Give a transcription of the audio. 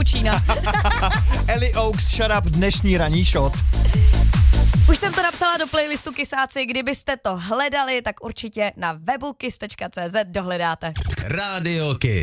kapučína. Ellie Oaks, Shut Up, dnešní ranní shot. Už jsem to napsala do playlistu Kysáci, kdybyste to hledali, tak určitě na webu kys.cz dohledáte. Rádio Kiss.